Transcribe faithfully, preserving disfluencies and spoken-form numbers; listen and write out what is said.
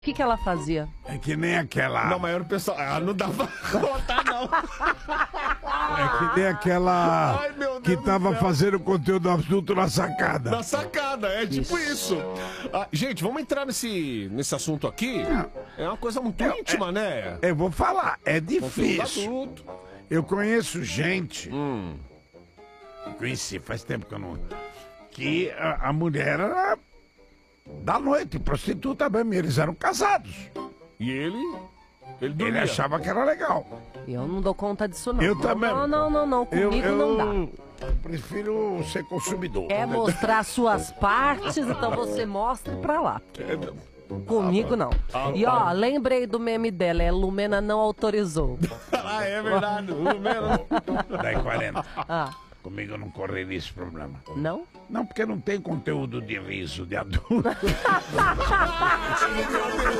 O que, que ela fazia? É que nem aquela... Não, mas era o pessoal... Ah, não dá pra contar, não. É que nem aquela... Ai, meu Deus que do tava céu. fazendo conteúdo adulto na sacada. Na sacada, é tipo isso. Ah, gente, vamos entrar nesse, nesse assunto aqui? É uma coisa muito É, íntima, é, né? Eu vou falar, é Conteúdo difícil. adulto. Eu conheço gente... Hum. Conheci, faz tempo que eu não... Que a, a mulher era da noite, prostituta mesmo, e eles eram casados. E ele? Ele Ele dormia. achava que era legal. Eu não dou conta disso, não. Eu não, também. Não, não, não, não. Eu, Comigo eu não dá. prefiro ser consumidor. Quer mostrar suas partes, então você mostre pra lá. Comigo não. E ó, lembrei do meme dela, é Lumena não autorizou. Ah, é verdade. O mesmo. Daí quarenta. Ah, Comigo eu não correria esse problema. não? Não, porque não tem conteúdo de riso de adulto.